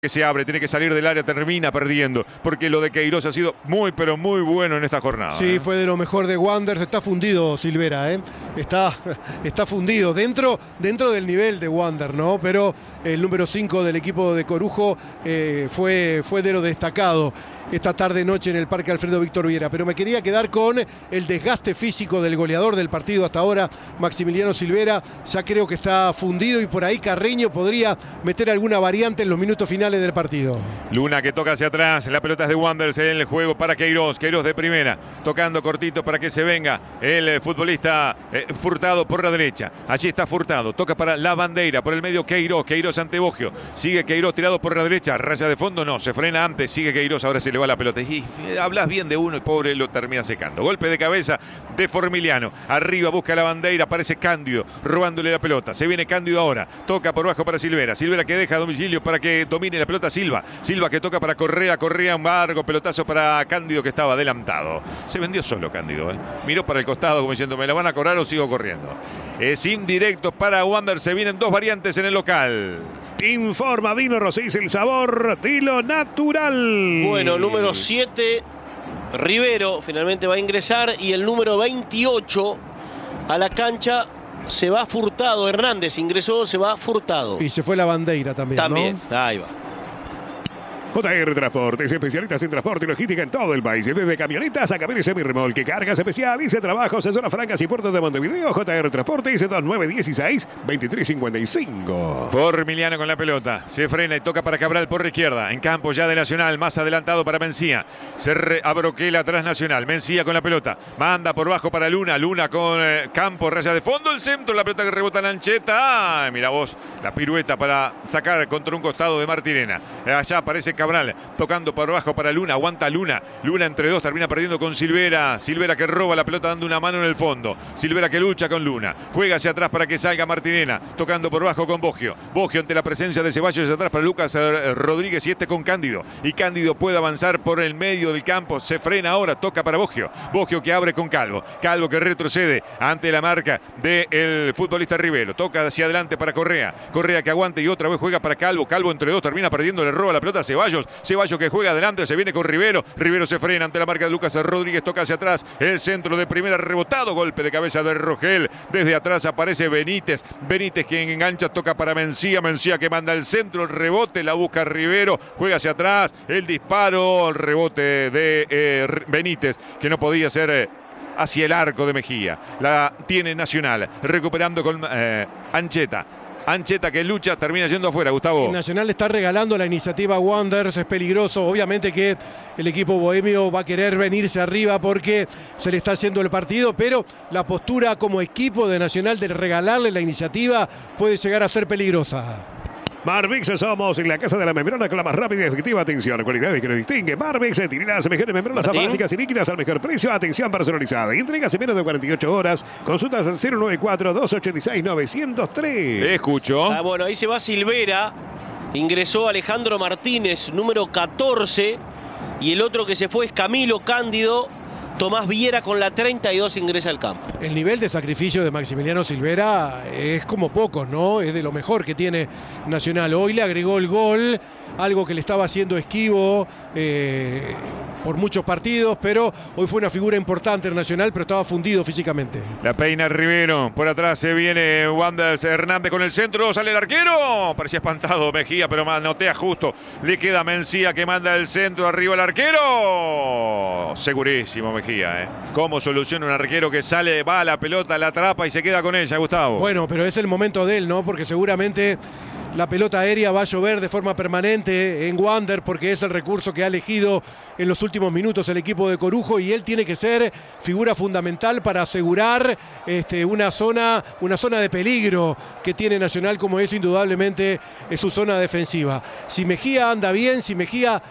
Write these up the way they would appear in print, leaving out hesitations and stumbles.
que se abre, tiene que salir del área, termina perdiendo, porque lo de Queiroz ha sido muy, pero muy bueno en esta jornada. Sí, fue de lo mejor de Wanderers. Está fundido Silvera, está fundido dentro del nivel de Wander, ¿no? Pero el número 5 del equipo de Corujo fue de lo destacado esta tarde-noche en el Parque Alfredo Víctor Viera. Pero me quería quedar con el desgaste físico del goleador del partido hasta ahora, Maximiliano Silvera. Ya creo que está fundido y por ahí Carreño podría meter alguna variante en los minutos finales del partido. Luna que toca hacia atrás, la pelota es de Wanderers en el juego para Queiroz. Queiroz de primera, tocando cortito para que se venga el futbolista Furtado por la derecha. Allí está Furtado, toca para la bandera, por el medio Queiroz, Queiroz ante Boggio. Sigue Queiroz tirado por la derecha, raya de fondo, no, se frena antes, sigue Queiroz, ahora se le va la pelota. Y hablas bien de uno y pobre lo termina secando. Golpe de cabeza de Formiliano, arriba busca la bandera, aparece Cándido, robándole la pelota. Se viene Cándido ahora, toca por bajo para Silvera. Silvera que deja a domicilio para que domine la pelota Silva. Silva que toca para Correa, Correa un largo pelotazo para Cándido que estaba adelantado. Se vendió solo Cándido, miró para el costado como diciendo, ¿me la van a cobrar o sigo corriendo? Es indirecto para Wander, se vienen dos variantes en el local. Informa Vino Rosés, el sabor de lo natural. Bueno, número 7, Rivero, finalmente va a ingresar. Y el número 28 a la cancha se va Furtado. Hernández ingresó, se va Furtado. Y se fue la bandera también, ¿no? Ahí va. JR Transportes, especialistas en transporte y logística en todo el país. Desde camionetas a camiones semirremolque, cargas especiales, trabajos en zonas francas y puertos de Montevideo. JR Transportes, 2916-2355. Formiliano con la pelota. Se frena y toca para Cabral por la izquierda. En campo ya de Nacional, más adelantado para Mencía. Se abroquela atrás Nacional. Mencía con la pelota. Manda por bajo para Luna. Luna con campo, raya de fondo. El centro, la pelota que rebota en Ancheta. Mira vos, la pirueta para sacar contra un costado de Martirena. Allá aparece Cabral, tocando por abajo para Luna, aguanta Luna. Luna entre dos, termina perdiendo con Silvera. Silvera que roba la pelota dando una mano en el fondo. Silvera que lucha con Luna. Juega hacia atrás para que salga Martirena, tocando por abajo con Boggio. Boggio ante la presencia de Ceballos hacia atrás para Lucas Rodríguez y con Cándido. Y Cándido puede avanzar por el medio del campo. Se frena ahora, toca para Boggio. Boggio que abre con Calvo. Calvo que retrocede ante la marca del futbolista Rivero. Toca hacia adelante para Correa. Correa que aguanta y otra vez juega para Calvo. Calvo entre dos, termina perdiendo, le roba la pelota a Ceballos. Ceballos que juega adelante, se viene con Rivero. Rivero se frena ante la marca de Lucas Rodríguez, toca hacia atrás. El centro de primera rebotado, golpe de cabeza de Rogel. Desde atrás aparece Benítez. Benítez que engancha, toca para Mencía. Mencía que manda el centro, el rebote, la busca Rivero. Juega hacia atrás, el disparo, el rebote de Benítez, que no podía ser hacia el arco de Mejía. La tiene Nacional, recuperando con Ancheta. Ancheta que lucha, termina yendo afuera, Gustavo. El Nacional está regalando la iniciativa a Wanderers, es peligroso. Obviamente que el equipo bohemio va a querer venirse arriba porque se le está haciendo el partido, pero la postura como equipo de Nacional de regalarle la iniciativa puede llegar a ser peligrosa. Marvix, somos en la casa de la membrana con la más rápida y efectiva atención. Cualidades que nos distingue. Marvix, tiene las mejores membranas asmáticas y líquidas al mejor precio. Atención personalizada. Entregas en menos de 48 horas. Consultas al 094-286-903. Escucho. Bueno, ahí se va Silvera. Ingresó Alejandro Martínez, número 14. Y el otro que se fue es Camilo Cándido. Tomás Viera con la 32 ingresa al campo. El nivel de sacrificio de Maximiliano Silvera es como pocos, ¿no? Es de lo mejor que tiene Nacional. Hoy le agregó el gol, algo que le estaba haciendo esquivo por muchos partidos, pero hoy fue una figura importante en Nacional, pero estaba fundido físicamente. La peina Rivero, por atrás se viene Wanderers, Hernández con el centro, sale el arquero. Parecía espantado Mejía, pero manotea justo. Le queda Mencía que manda el centro, arriba el arquero. Segurísimo Mejía, ¿Cómo soluciona un arquero que sale, va a la pelota, la atrapa y se queda con ella, Gustavo? Bueno, pero es el momento de él, ¿no? Porque seguramente la pelota aérea va a llover de forma permanente en Wander porque es el recurso que ha elegido en los últimos minutos el equipo de Corujo y él tiene que ser figura fundamental para asegurar una zona de peligro que tiene Nacional, como es indudablemente su zona defensiva. Si Mejía anda bien, si Mejía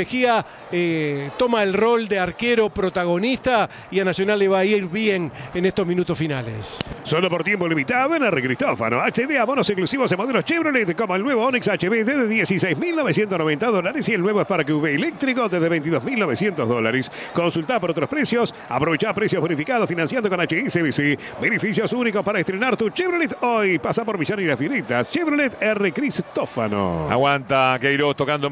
toma el rol de arquero protagonista, y a Nacional le va a ir bien en estos minutos finales. Solo por tiempo limitado en R. Cristófano. HD, abonos exclusivos en modelos Chevrolet Chevrolet, como el nuevo Onix HB desde $16.990 y el nuevo Spark V eléctrico desde $22.900. Consulta por otros precios, aprovecha precios bonificados financiando con HSBC. Beneficios únicos para estrenar tu Chevrolet hoy. Pasa por Millán y las Finitas. Chevrolet R. Cristófano. Aguanta Queiroz tocando